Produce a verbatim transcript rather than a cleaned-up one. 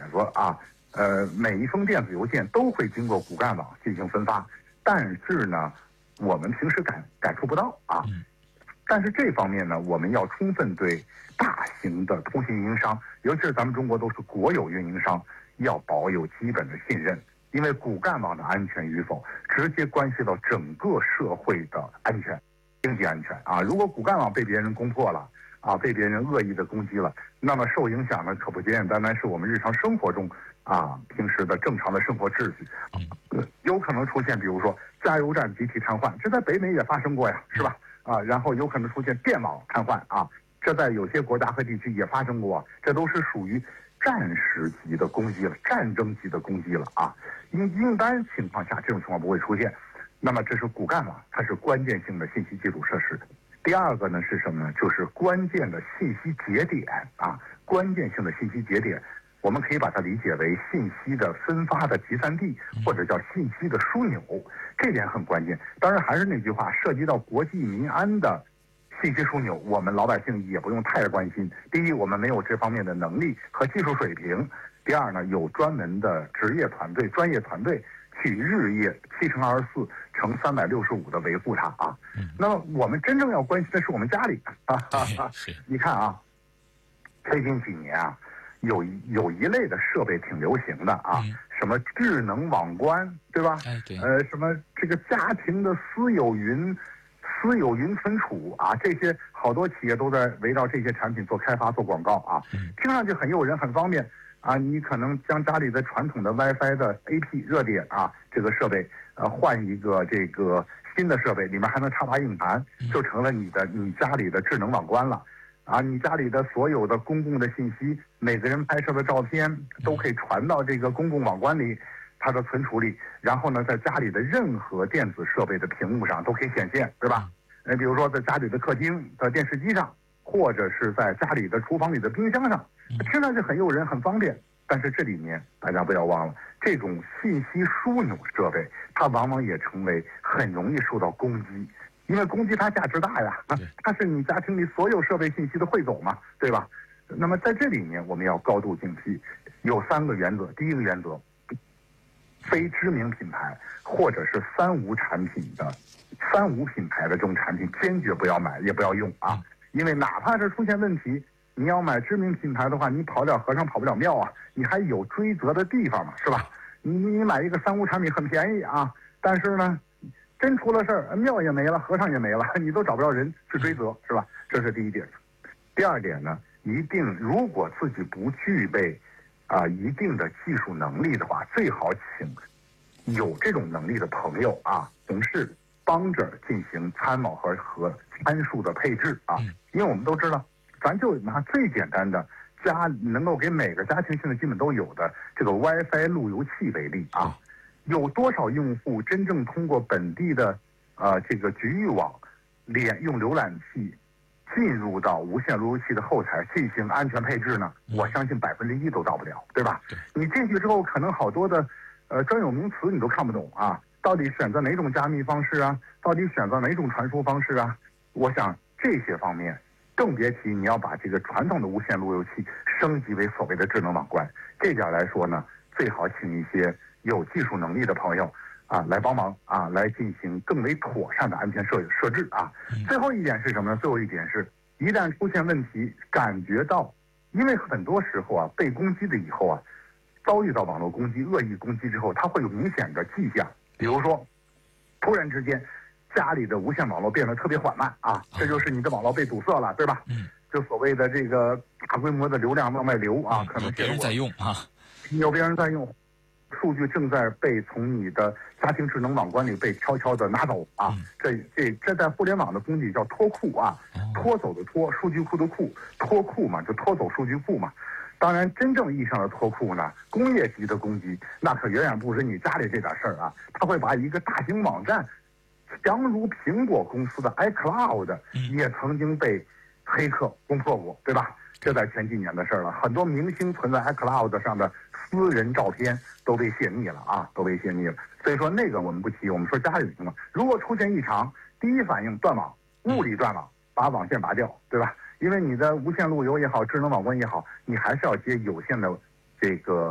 子啊，呃，每一封电子邮件都会经过骨干网进行分发，但是呢，我们平时感感触不到啊。但是这方面呢，我们要充分对大型的通信运营商，尤其是咱们中国都是国有运营商，要保有基本的信任，因为骨干网的安全与否，直接关系到整个社会的安全、经济安全啊。如果骨干网被别人攻破了啊，被别人恶意的攻击了，那么受影响的可不简简单单是我们日常生活中啊平时的正常的生活秩序，呃，有可能出现比如说加油站集体瘫痪，这在北美也发生过呀，是吧？啊，然后有可能出现电网瘫痪啊，这在有些国家和地区也发生过，这都是属于战时级的攻击了，战争级的攻击了啊。因一般情况下，这种情况不会出现。那么这是骨干网，它是关键性的信息记录设施。第二个呢是什么呢？就是关键的信息节点啊，关键性的信息节点，我们可以把它理解为信息的分发的集散地，或者叫信息的枢纽，这点很关键。当然还是那句话，涉及到国计民安的信息枢纽，我们老百姓也不用太关心。第一，我们没有这方面的能力和技术水平；第二呢，有专门的职业团队、专业团队去日夜七乘二十四乘三百六十五的维护它啊。那么我们真正要关心的是我们家里啊，哈哈，你看啊，最近几年啊，有有一类的设备挺流行的啊，嗯、什么智能网关，对吧？ 哎，对。 呃，什么这个家庭的私有云、私有云存储啊，这些好多企业都在围绕这些产品做开发、做广告啊，嗯、听上去很诱人、很方便啊。你可能将家里的传统的 WiFi 的 A P 热点啊，这个设备呃换一个这个新的设备，里面还能插拔硬盘，就成了你的你家里的智能网关了。啊，你家里的所有的公共的信息，每个人拍摄的照片都可以传到这个公共网关里，它的存储里，然后呢，在家里的任何电子设备的屏幕上都可以显现，对吧？呃，比如说在家里的客厅的电视机上，或者是在家里的厨房里的冰箱上，听上去很诱人，很方便。但是这里面大家不要忘了，这种信息枢纽设备，它往往也成为很容易受到攻击。因为攻击它价值大呀，它是你家庭里所有设备信息的汇总嘛，对吧？那么在这里面我们要高度警惕，有三个原则。第一个原则，非知名品牌或者是三无产品的三无品牌的这种产品坚决不要买，也不要用啊。因为哪怕是出现问题，你要买知名品牌的话，你跑不了和尚跑不了庙啊，你还有追责的地方嘛，是吧？你你买一个三无产品很便宜啊，但是呢，真出了事儿，庙也没了，和尚也没了，你都找不着人去追责，是吧？这是第一点。第二点呢，一定如果自己不具备啊、呃、一定的技术能力的话，最好请有这种能力的朋友啊、同事帮着进行参谋和和参数的配置啊。因为我们都知道，咱就拿最简单的家能够给每个家庭现在基本都有的这个 WiFi 路由器为例啊。有多少用户真正通过本地的呃这个局域网连用浏览器进入到无线路由器的后台进行安全配置呢？我相信百分之一都到不了，对吧？你进去之后，可能好多的呃专有名词你都看不懂啊，到底选择哪种加密方式啊？到底选择哪种传输方式啊？我想这些方面，更别提你要把这个传统的无线路由器升级为所谓的智能网关。这点来说呢，最好请一些有技术能力的朋友啊来帮忙啊，来进行更为妥善的安全设设置啊。最后一点是什么呢？最后一点是，一旦出现问题，感觉到，因为很多时候啊，被攻击的以后啊，遭遇到网络攻击、恶意攻击之后，它会有明显的迹象，比如说，突然之间，家里的无线网络变得特别缓慢啊，这就是你的网络被堵塞了，对吧？嗯。就所谓的这个大规模的流量往外流啊，可能有别人在用啊， 有别人在用。数据正在被从你的家庭智能网关里被悄悄的拿走啊！嗯、这这这在互联网的工具叫脱库啊，拖走的拖，数据库的库，脱库嘛，就拖走数据库嘛。当然，真正意义上的脱库呢，工业级的攻击那可远远不止你家里这点事儿啊！他会把一个大型网站，强如苹果公司的 iCloud 也曾经被黑客攻破过，对吧？这在前几年的事儿了，很多明星存在 iCloud 上的私人照片都被泄密了啊，都被泄密了。所以说那个我们不提，我们说家里的情况，如果出现异常，第一反应断网，物理断网，把网线拔掉，对吧？因为你的无线路由也好，智能网关也好，你还是要接有线的这个。